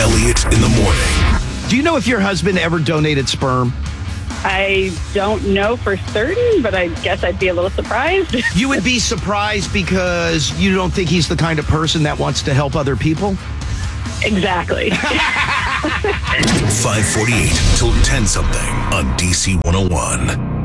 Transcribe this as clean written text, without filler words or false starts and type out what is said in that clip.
Elliott in the morning. Do you know if your husband ever donated sperm? I don't know for certain, but I guess I'd be a little surprised. You would be surprised because you don't think he's the kind of person that wants to help other people? Exactly. 548 till 10 something on DC 101.